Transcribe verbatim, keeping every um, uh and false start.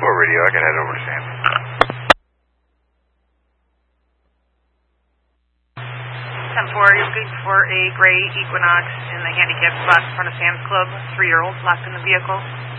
four radio, I can head over to Sam. ten four, you're looking for a gray Equinox in the handicap spot in front of Sam's Club, three-year-old locked in the vehicle.